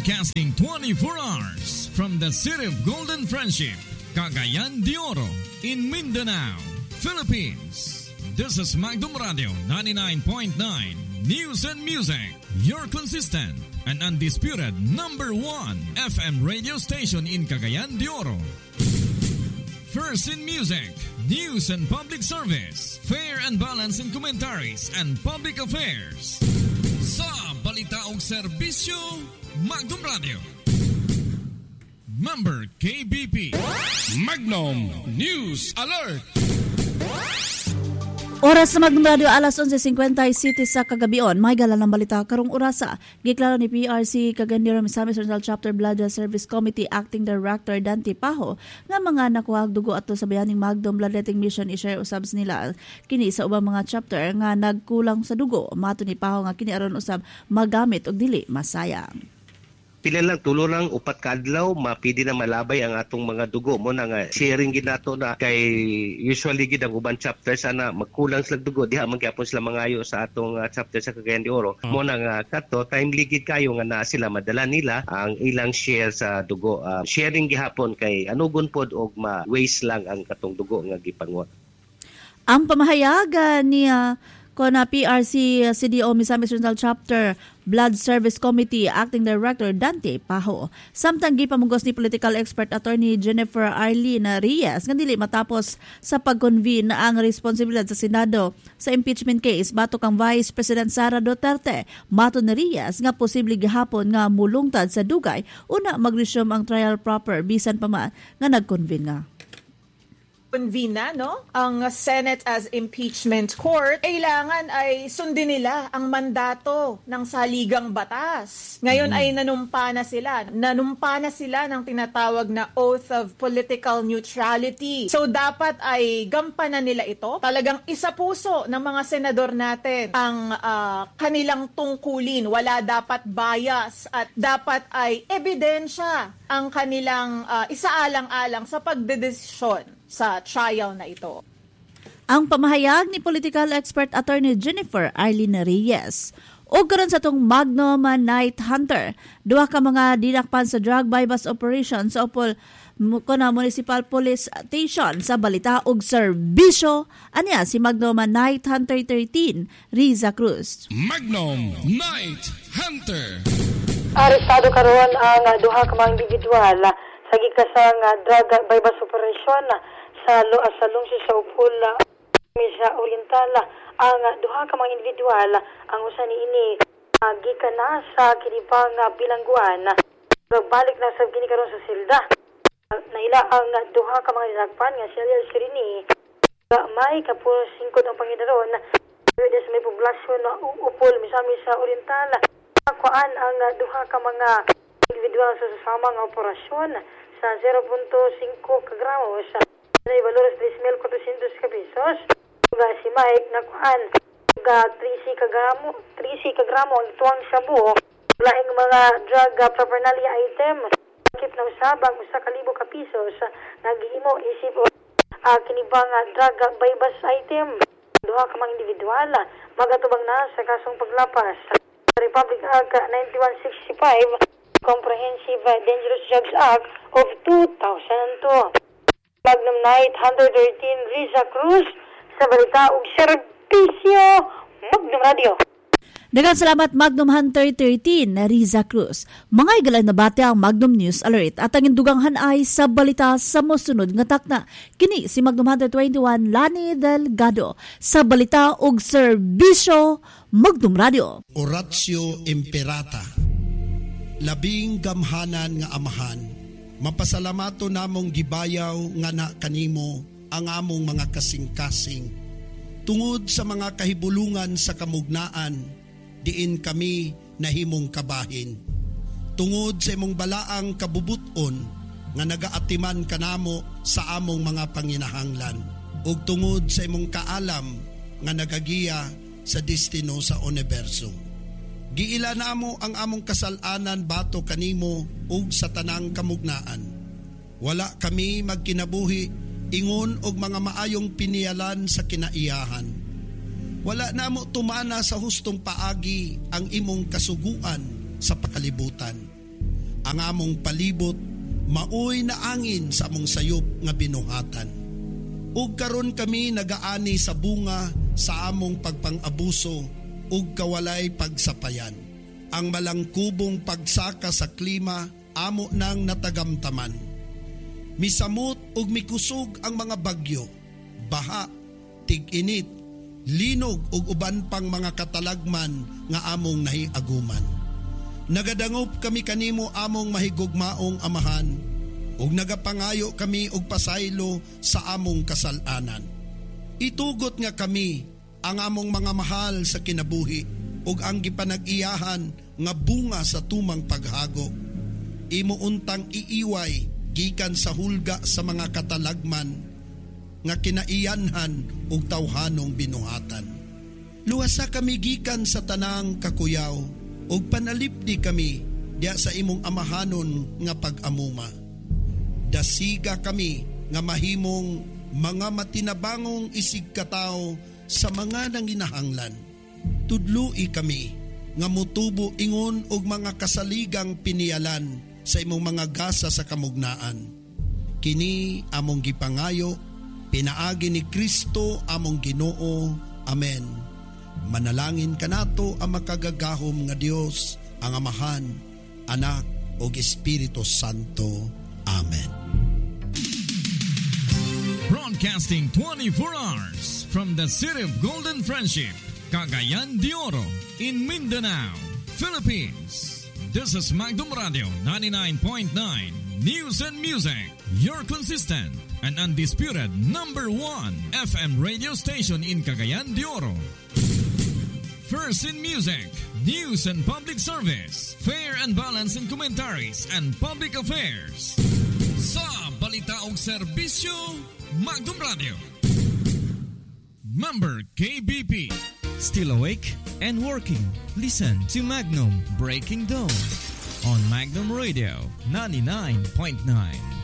Broadcasting 24 hours from the city of Golden Friendship, Cagayan de Oro, in Mindanao, Philippines. This is Magdum Radio 99.9 News and Music, your consistent and undisputed number 1 FM radio station in Cagayan de Oro. First in music, news and public service, fair and balanced in commentaries and public affairs. Sa balita ug serbisyo, Magdum Radio. Member KBP. Magnum News Alert. Oras sa Magnum Radio, alas 11:50 sa kagabion. May gala ng balita karong orasa. Giklaro ni PRC Cagayan Misamis Regional Chapter Blood Service Committee Acting Director Dante Paho nga mga nakuhag dugo ato sa bayaning Magnum Bloodletting Mission i-share usabs nila kini sa ubang mga chapter nga nagkulang sa dugo. Mato ni Paho nga kini aron usab magamit og dili masayang. Pila lang, tulo lang, upat kadlaw, mapidi na malabay ang atong mga dugo mo na nga sharing ginato na kay usually gid ang uban chapter sana magkulang sila dugo diha man gyapon sila mangayo sa atong chapter sa Cagayan de Oro. Mo na nga kato timely gid kayo nga na sila madala nila ang ilang share sa dugo. Sharing gihapon kay anugon pod og ma-waste lang ang katong dugo nga gipanguha. Ang pamahayagan ni Kona PRC CDO Misamis Regional Chapter Blood Service Committee Acting Director Dante Paho. Samtang gipamugos ni political expert attorney Jennifer Arlene Reyes nga dili matapos sa pag-convene ang responsibilidad sa Senado sa impeachment case batok ang Vice President Sara Duterte. Mato ni Reyes nga posible gihapon nga mulungtad sa dugay una mag-resume ang trial proper bisan pa man nga nag-convene nga. Convene no? Ang Senate as impeachment court, kailangan ay sundin nila ang mandato ng saligang batas. Ngayon ay nanumpa na sila. Nanumpa na sila ng tinatawag na oath of political neutrality. So dapat ay gampanan nila ito. Talagang isa puso ng mga senador natin ang kanilang tungkulin. Wala dapat bias at dapat ay ebidensya ang kanilang isaalang-alang sa pagdedesisyon sa trial na ito. Ang pamahayag ni political expert attorney Jennifer Arlene Reyes. O karon sa tong Magnum Night Hunter, duha ka mga dinakpan sa drug bypass operation sa Opol Kona Municipal Police Station sa balita og serbisyo. Anya si Magnum Night Hunter 13, Riza Cruz. Magnum Night Hunter. Arestado karon ang duha ka mga individual sa gikasang drug bypass operation sa lungsod sa Upol sa Oriental. Ang duha ka mga individual ang usa niini gikan na sa kinipang bilangguan balik na sa kini karon sa silda. Naila ang duha ka mga dinakpan nga serial sirini may kapos 5 ang pangidaron sa may poblasyon na Upol Misamis sa Oriental. Kuan ang duha ka mga individual sa sasama nga operasyon sa 0.5 kagramos sa valores 3,400 pesos. Uga si Mike na kuan uga 3 kagramo ang tuwang sabu laing mga drug paraphernalia item kip na usabang 1,000 pesos naghimo isip kinibang drug bypass item duha ka mga individual magatubang na sa kasong paglapas Republic Act 9165 Comprehensive Dangerous Drugs Act of 2002. Magnum Night 113 Riza Cruz sa balita ug serbisyo Magnum Radio. Daghang salamat Magnum Hunter 13 na Riza Cruz. Mga igalan na bate ang Magnum News Alert at ang induganghan ay sa balita sa mosunod nga takna. Kini si Magnum Hunter 21 Lani Delgado sa balita ug serbisyo Magnum Radio. Oratio Imperata. Labing gamhanan nga amahan, mapasalamato namong gibayaw nga na kanimo ang among mga kasing-kasing. Tungod sa mga kahibulungan sa kamugnaan, diin kami nahimong kabahin. Tungod sa imong balaang kabubuton, nga nagaatiman kanamo sa among mga panginahanglan. Ug tungod sa imong kaalam, nga nagagiya sa destino sa universo. Giila namo ang among kasalanan bato kanimo ug sa tanang kamugnaan. Wala kami magkinabuhi ingon og mga maayong pinialan sa kinaiyahan. Wala namo tumana sa hustong paagi ang imong kasuguan sa pakalibutan. Ang among palibot, maoy na angin sa among sayop nga binuhatan. Ug karon kami nagaani sa bunga sa among pagpang-abuso ug kawalay pagsapayan. Ang malangkubong pagsaka sa klima amo nang natagamtaman. Misamot ug mikusog ang mga bagyo, baha, tig-init, linog ug uban pang mga katalagman nga among nahiaguman. Nagadangop kami kanimo among mahigugmaong amahan, ug nagapangayo kami og pasaylo sa among kasalanan. Itugot nga kami ang among mga mahal sa kinabuhi ug ang gipanag-iyahan nga bunga sa tumang paghago. Imo untang iiway gikan sa hulga sa mga katalagman nga kinaiyanhan ug tawhanong binuhatan. Luwasa kami gikan sa tanang kakuyaw ug panalipdi kami diya sa imong amahanon nga pag-amuma. Dasiga kami nga mahimong mga matinabangong isig katao sa mga nanginahanglan. Tudloi kami nga mutubo ingon og mga kasaligang pinialan sa imong mga gasa sa kamugnaan. Kini among gipangayo, pinaagi ni Kristo among Ginoo. Amen. Manalangin kanato ang makagagahom nga Dios, ang Amahan, Anak ug Espiritu Santo. Amen. Broadcasting 24 hours from the City of Golden Friendship, Cagayan de Oro, in Mindanao, Philippines. This is Magdum Radio 99.9 News and Music, your consistent and undisputed number 1 FM radio station in Cagayan de Oro. First in music, news and public service, fair and balanced in commentaries and public affairs. Sa balita og serbisyo, Magdum Radio. Member KBP. Still awake and working? Listen to Magnum Breaking Dawn on Magnum Radio 99.9.